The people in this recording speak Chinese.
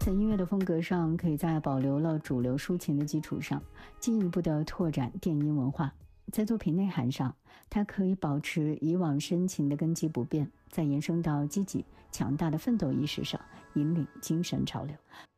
在音乐的风格上，可以在保留了主流抒情的基础上，进一步的拓展电音文化。在作品内涵上，它可以保持以往深情的根基不变，再延伸到积极强大的奋斗意识上，引领精神潮流。